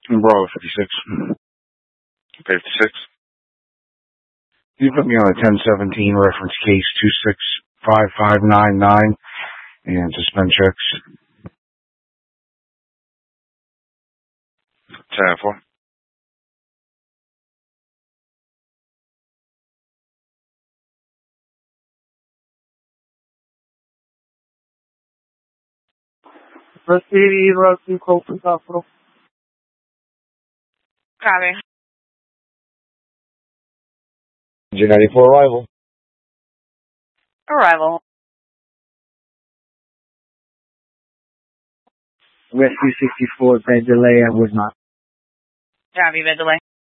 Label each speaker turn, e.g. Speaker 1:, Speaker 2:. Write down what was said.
Speaker 1: Bravo 56.
Speaker 2: 56.
Speaker 1: You put me on a 1017 reference case 265599 and suspend checks.
Speaker 2: 10-4.
Speaker 3: Proceed route to Copeland Hospital.
Speaker 4: Copy.
Speaker 1: 94 arrival.
Speaker 4: Arrival.
Speaker 3: Rescue 64, bed delay at Woodmont.
Speaker 4: Copy, bed delay.